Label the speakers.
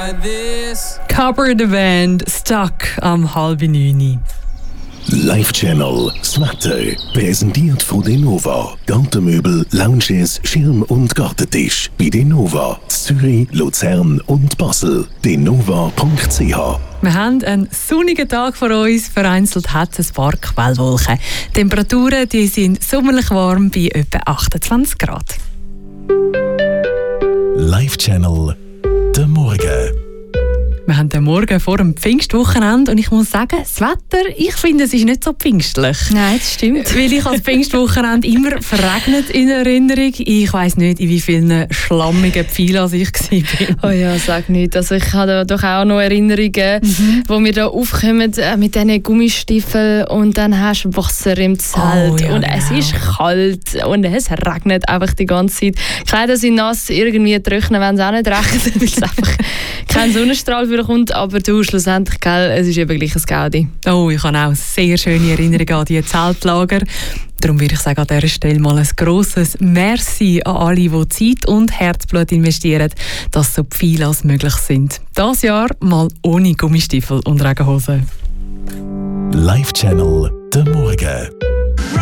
Speaker 1: Cover the Band, Stuck am 8:30.
Speaker 2: Live Channel, das Wetter, präsentiert von Denova. Gartenmöbel, Lounges, Schirm- und Gartentisch. Bei Denova, Zürich, Luzern und Basel. denova.ch.
Speaker 1: Wir haben einen sonnigen Tag vor uns, vereinzelt hat es ein paar Quellwolken. Die Temperaturen die sind sommerlich warm bei etwa 28 Grad.
Speaker 2: Live Channel, der Morgen.
Speaker 1: Wir haben den Morgen vor dem Pfingstwochenende und ich muss sagen, das Wetter, ich finde, es ist nicht so pfingstlich.
Speaker 3: Nein, das stimmt.
Speaker 1: Weil ich als Pfingstwochenende immer verregnet in Erinnerung. Ich weiss nicht, in wie vielen schlammigen Pfeilen ich war.
Speaker 3: Oh ja, sag nicht. Also ich habe doch auch noch Erinnerungen, wo wir da aufkommen mit diesen Gummistiefeln und dann hast du Wasser im Zelt
Speaker 1: Oh, ja,
Speaker 3: und es ist kalt und es regnet einfach die ganze Zeit. Die Kleider sind nass, irgendwie trocknen, wenn es auch nicht regnet, weil es einfach kein Sonnenstrahl für kommt, aber du schlussendlich, gell, es ist eben gleich ein Gaudi.
Speaker 1: Oh, ich habe auch sehr schöne Erinnerungen an diese Zeltlager. Darum würde ich sagen, an dieser Stelle mal ein grosses Merci an alle, die Zeit und Herzblut investieren, dass so viele als möglich sind. Dieses Jahr mal ohne Gummistiefel und Regenhosen.
Speaker 2: Live Channel, der Morgen.